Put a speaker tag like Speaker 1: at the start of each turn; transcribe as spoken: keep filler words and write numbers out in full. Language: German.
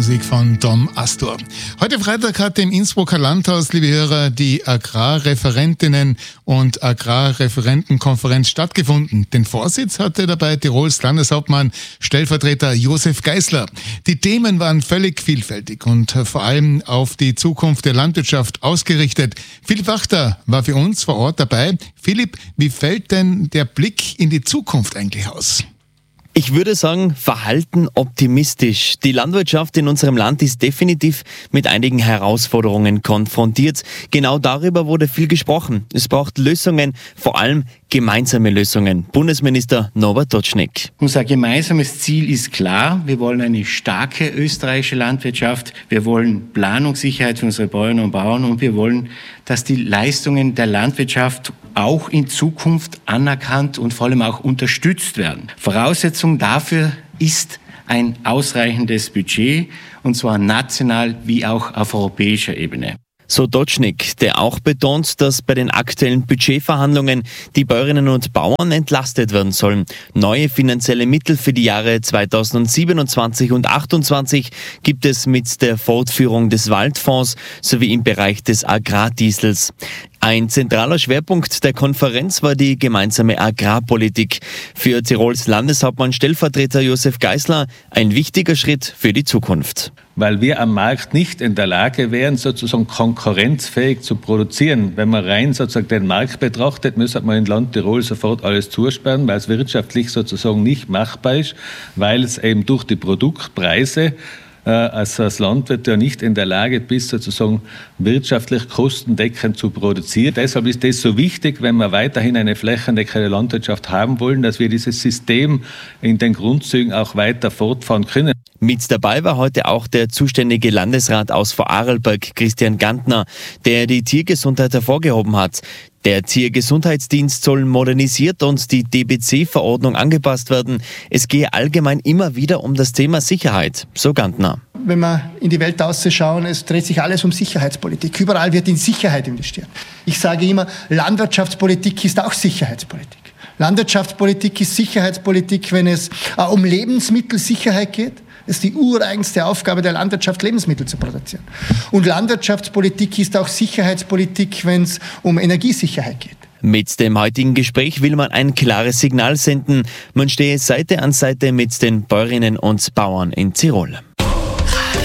Speaker 1: Musik von Dom Astor. Heute Freitag hat im Innsbrucker Landhaus, liebe Hörer, die Agrarreferentinnen und Agrarreferentenkonferenz stattgefunden. Den Vorsitz hatte dabei Tirols Landeshauptmann, Stellvertreter Josef Geisler. Die Themen waren völlig vielfältig und vor allem auf die Zukunft der Landwirtschaft ausgerichtet. Philipp Wachter war für uns vor Ort dabei. Philipp, wie fällt denn der Blick in die Zukunft eigentlich aus?
Speaker 2: Ich würde sagen, verhalten optimistisch. Die Landwirtschaft in unserem Land ist definitiv mit einigen Herausforderungen konfrontiert. Genau darüber wurde viel gesprochen. Es braucht Lösungen, vor allem gemeinsame Lösungen. Bundesminister Norbert Dodschnik.
Speaker 3: Unser gemeinsames Ziel ist klar. Wir wollen eine starke österreichische Landwirtschaft. Wir wollen Planungssicherheit für unsere Bäuerinnen und Bauern und wir wollen, dass die Leistungen der Landwirtschaft auch in Zukunft anerkannt und vor allem auch unterstützt werden. Voraussetzung dafür ist ein ausreichendes Budget, und zwar national wie auch auf europäischer Ebene.
Speaker 2: So Dodschnik, der auch betont, dass bei den aktuellen Budgetverhandlungen die Bäuerinnen und Bauern entlastet werden sollen. Neue finanzielle Mittel für die Jahre zweitausendsiebenundzwanzig und achtundzwanzig gibt es mit der Fortführung des Waldfonds sowie im Bereich des Agrardiesels. Ein zentraler Schwerpunkt der Konferenz war die gemeinsame Agrarpolitik. Für Tirols Landeshauptmann Stellvertreter Josef Geisler ein wichtiger Schritt für die Zukunft.
Speaker 4: Weil wir am Markt nicht in der Lage wären, sozusagen konkurrenzfähig zu produzieren. Wenn man rein sozusagen den Markt betrachtet, müsste man in Land Tirol sofort alles zusperren, weil es wirtschaftlich sozusagen nicht machbar ist, weil es eben durch die Produktpreise also als Landwirt ja nicht in der Lage bist, sozusagen wirtschaftlich kostendeckend zu produzieren. Deshalb ist das so wichtig, wenn wir weiterhin eine flächendeckende Landwirtschaft haben wollen, dass wir dieses System in den Grundzügen auch weiter fortfahren können.
Speaker 2: Mit dabei war heute auch der zuständige Landesrat aus Vorarlberg, Christian Gantner, der die Tiergesundheit hervorgehoben hat. Der Tiergesundheitsdienst soll modernisiert und die D B C-Verordnung angepasst werden. Es gehe allgemein immer wieder um das Thema Sicherheit, so Gantner.
Speaker 5: Wenn wir in die Welt ausschauen, es dreht sich alles um Sicherheitspolitik. Überall wird in Sicherheit investiert. Ich sage immer, Landwirtschaftspolitik ist auch Sicherheitspolitik. Landwirtschaftspolitik ist Sicherheitspolitik, wenn es äh, um Lebensmittelsicherheit geht. Es ist die ureigenste Aufgabe der Landwirtschaft, Lebensmittel zu produzieren. Und Landwirtschaftspolitik ist auch Sicherheitspolitik, wenn es um Energiesicherheit geht.
Speaker 2: Mit dem heutigen Gespräch will man ein klares Signal senden. Man stehe Seite an Seite mit den Bäuerinnen und Bauern in Tirol.